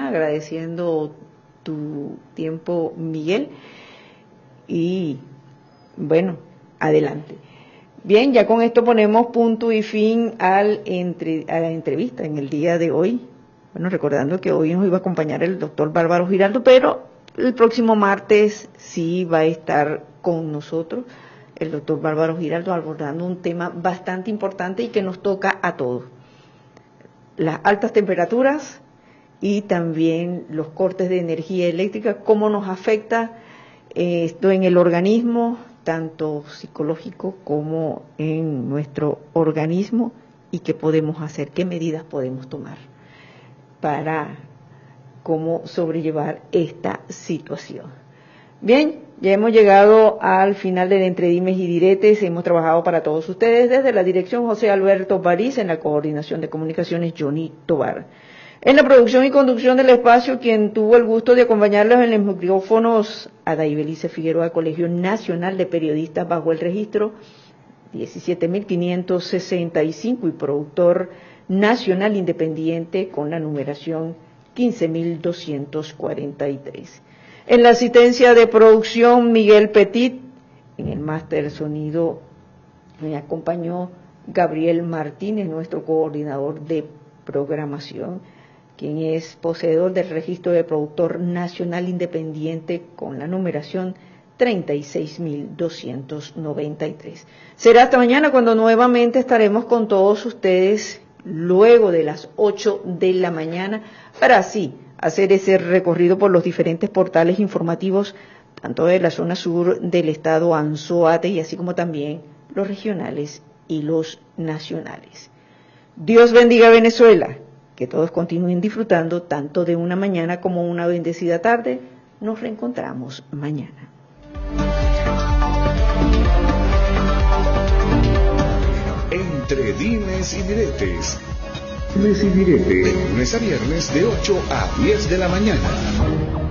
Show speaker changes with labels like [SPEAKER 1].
[SPEAKER 1] mañana, agradeciendo tu tiempo, Miguel, y bueno, adelante. Bien, ya con esto ponemos punto y fin a la entrevista en el día de hoy. Bueno, recordando que hoy nos iba a acompañar el doctor Bárbaro Giraldo, pero el próximo martes sí va a estar con nosotros el doctor Bárbaro Giraldo abordando un tema bastante importante y que nos toca a todos. Las altas temperaturas y también los cortes de energía eléctrica, cómo nos afecta esto en el organismo, tanto psicológico como en nuestro organismo, y qué podemos hacer, qué medidas podemos tomar para cómo sobrellevar esta situación. Bien, ya hemos llegado al final de Entre Dimes y Diretes. Hemos trabajado para todos ustedes desde la dirección José Alberto París, en la coordinación de comunicaciones Johnny Tobar. En la producción y conducción del espacio, quien tuvo el gusto de acompañarlos en los micrófonos, Adaibelice Figueroa, Colegio Nacional de Periodistas bajo el registro 17.565 y productor nacional independiente con la numeración 15.243. En la asistencia de producción, Miguel Petit. En el máster sonido me acompañó Gabriel Martínez, nuestro coordinador de programación, quien es poseedor del registro de productor nacional independiente con la numeración 36.293. Será hasta mañana cuando nuevamente estaremos con todos ustedes luego de las 8 de la mañana para así hacer ese recorrido por los diferentes portales informativos, tanto de la zona sur del estado Anzoátegui, y así como también los regionales y los nacionales. Dios bendiga a Venezuela, que todos continúen disfrutando tanto de una mañana como una bendecida tarde. Nos reencontramos mañana.
[SPEAKER 2] Entre Dimes y Diretes. De lunes a viernes de 8 a 10 de la mañana.